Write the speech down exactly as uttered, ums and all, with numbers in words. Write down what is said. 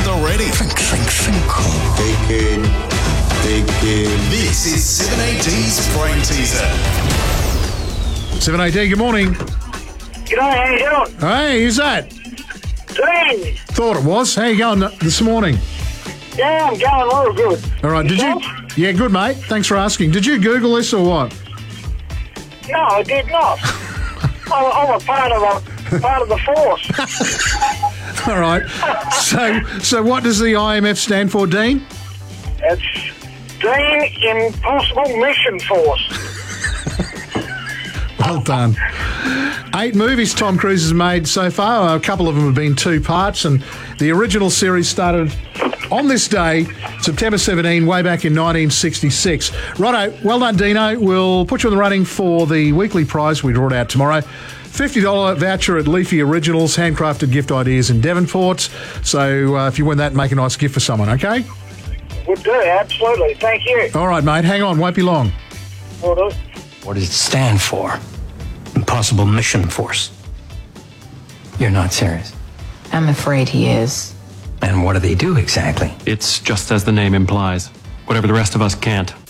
already. Think, think, think. Thinking, thinking. This is seven A D's Brain Teaser. seven A D, good morning. G'day, how you doing? Hey, who's that? Dean. Thought it was. How you going this morning? Yeah, I'm going real good. All right, did you... Yourself? Yeah, good, mate. Thanks for asking. Did you Google this or what? No, I did not. I'm, I'm a part of a part of the force. All right. So, so what does the I M F stand for, Dean? It's Dean Impossible Mission Force. Well done. Eight movies Tom Cruise has made so far. A couple of them have been two parts, and the original series started on this day, September seventeenth, way back in nineteen sixty-six. Righto, well done, Dino. We'll put you in the running for the weekly prize we draw it out tomorrow. fifty dollars voucher at Leafy Originals, handcrafted gift ideas in Devonport. So uh, if you win that, make a nice gift for someone, okay? Would do, absolutely. Thank you. All right, mate. Hang on. Won't be long. Will do. What does it stand for? Impossible Mission Force. You're not serious. I'm afraid he is. And what do they do exactly? It's just as the name implies. Whatever the rest of us can't.